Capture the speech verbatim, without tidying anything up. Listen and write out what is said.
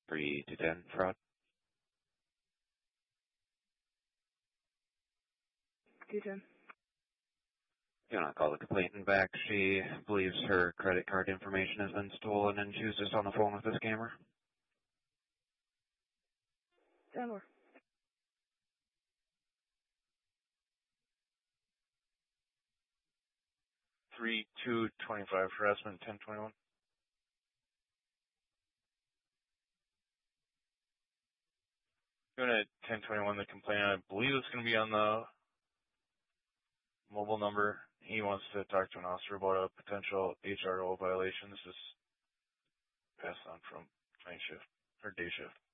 three to ten fraud. two ten. Do not call the complainant back. She believes her credit card information has been stolen and she was just on the phone with the scammer. ten more. three two twenty-five harassment ten twenty-one. Doing it ten twenty-one, the complainant, I believe it's going to be on the mobile number. He wants to talk to an officer about a potential H R O violation. This is passed on from night shift or day shift.